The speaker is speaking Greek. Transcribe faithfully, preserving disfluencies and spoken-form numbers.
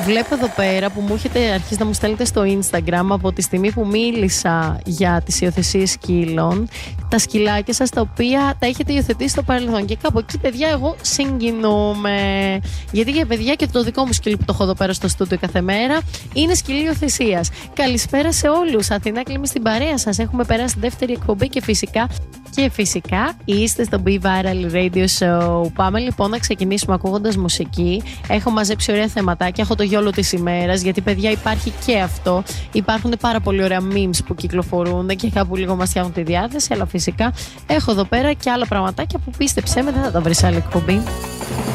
Βλέπω εδώ πέρα που μου έχετε αρχίσει να μου στέλνετε στο Instagram από τη στιγμή που μίλησα για τις υιοθεσίες σκύλων, τα σκυλάκια σας τα οποία τα έχετε υιοθετήσει στο παρελθόν. Και κάπου εκεί, παιδιά, εγώ συγκινούμαι. Γιατί για παιδιά και το δικό μου σκυλί που το έχω εδώ πέρα στο στούντιο κάθε μέρα είναι σκυλί υιοθεσίας. Καλησπέρα σε όλους. Αθηνά Κλήμη στην παρέα σας. Έχουμε περάσει δεύτερη εκπομπή και φυσικά. Και φυσικά είστε στο Be Viral Radio Show. Πάμε λοιπόν να ξεκινήσουμε ακούγοντας μουσική. Έχω μαζέψει ωραία θεματάκια. Έχω το γιόλο της ημέρας. Γιατί, παιδιά, υπάρχει και αυτό. Υπάρχουν πάρα πολύ ωραία memes που κυκλοφορούν και κάπου λίγο μας φτιάχνουν τη διάθεση. Αλλά φυσικά έχω εδώ πέρα και άλλα πραγματάκια που πίστεψέ με δεν θα τα βρεις άλλη εκπομπή.